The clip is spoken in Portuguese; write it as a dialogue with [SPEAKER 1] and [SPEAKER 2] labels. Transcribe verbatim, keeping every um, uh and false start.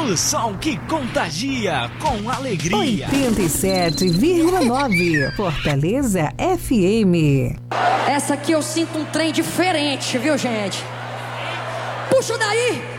[SPEAKER 1] O som que contagia com alegria.
[SPEAKER 2] oitenta e sete vírgula nove Fortaleza F M.
[SPEAKER 3] Essa aqui eu sinto um trem diferente, viu, gente? Puxa daí!